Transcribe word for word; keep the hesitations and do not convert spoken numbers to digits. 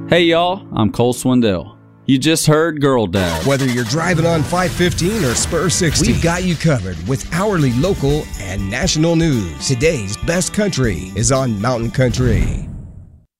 Hey y'all, I'm Cole Swindell. You just heard Girl Dad. Whether you're driving on five fifteen or Spur sixty, we've got you covered with hourly local and national news. Today's best country is on Mountain Country.